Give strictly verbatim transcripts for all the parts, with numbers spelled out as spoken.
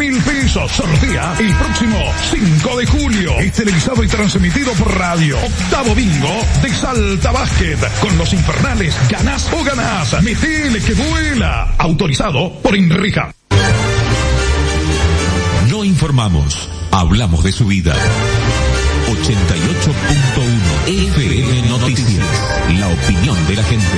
mil pesos. Sortea el próximo cinco de julio. Es televisado y transmitido por radio. Octavo bingo de Salta Básquet. Con los infernales, ganás o ganás. Metele que vuela. Autorizado por INRIJA. No informamos, hablamos de su vida. ochenta y ocho punto uno F M Noticias, la opinión de la gente.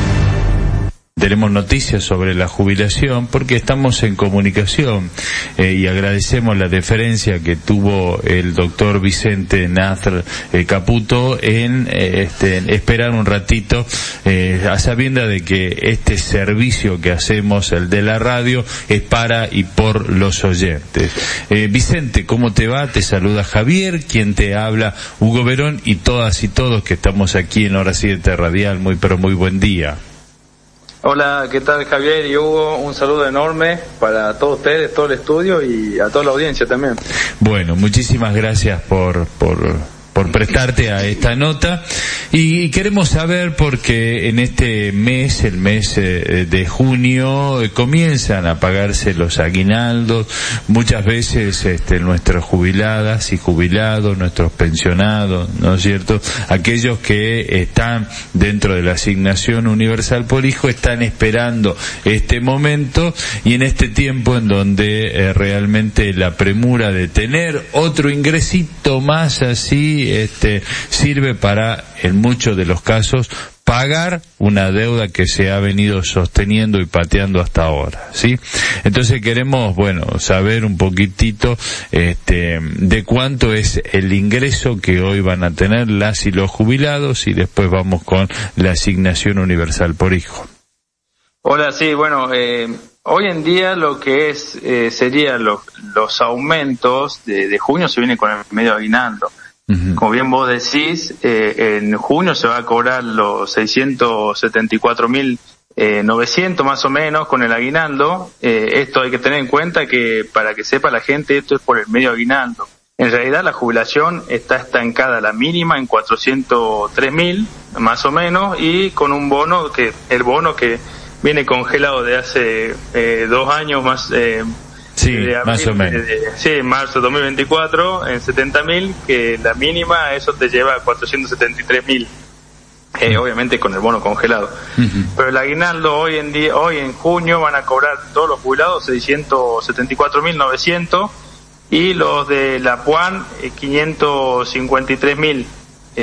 Tenemos noticias sobre la jubilación porque estamos en comunicación eh, y agradecemos la deferencia que tuvo el doctor Vicente Nasr eh, Caputo en, eh, este, en esperar un ratito eh, a sabiendas de que este servicio que hacemos, el de la radio, es para y por los oyentes. Eh, Vicente, ¿cómo te va? Te saluda Javier, quien te habla, Hugo Verón, y todas y todos que estamos aquí en Hora siete Radial. Muy pero muy buen día. Hola, ¿qué tal Javier y Hugo? Un saludo enorme para todos ustedes, todo el estudio y a toda la audiencia también. Bueno, muchísimas gracias por por por prestarte a esta nota y queremos saber porque en este mes, el mes eh, de junio, eh, comienzan a pagarse los aguinaldos, muchas veces este, nuestras jubiladas y jubilados, nuestros pensionados, ¿no es cierto? Aquellos que están dentro de la asignación universal por hijo están esperando este momento y en este tiempo en donde eh, realmente la premura de tener otro ingresito más así este sirve para, en muchos de los casos, pagar una deuda que se ha venido sosteniendo y pateando hasta ahora, ¿sí? Entonces queremos, bueno, saber un poquitito este de cuánto es el ingreso que hoy van a tener las y los jubilados y después vamos con la asignación universal por hijo. Hola, sí, bueno, eh, hoy en día lo que es eh, sería lo, los aumentos de, de junio se viene con el medio aguinaldo. Uh-huh. Como bien vos decís, eh, en junio se va a cobrar los seiscientos setenta y cuatro mil novecientos más o menos con el aguinaldo. Eh, esto hay que tener en cuenta que, para que sepa la gente, esto es por el medio aguinaldo. En realidad la jubilación está estancada, la mínima en cuatrocientos tres mil más o menos, y con un bono que, el bono que viene congelado de hace eh, dos años más, eh, Sí, de abril, más o menos. De, de, sí, en marzo de dos mil veinticuatro, en setenta mil, que la mínima, eso te lleva a cuatrocientos setenta y tres mil. Eh, obviamente con el bono congelado. Uh-huh. Pero el aguinaldo hoy en día, hoy en junio van a cobrar todos los jubilados seiscientos setenta y cuatro mil novecientos y los de la P U A N eh, quinientos cincuenta y tres mil.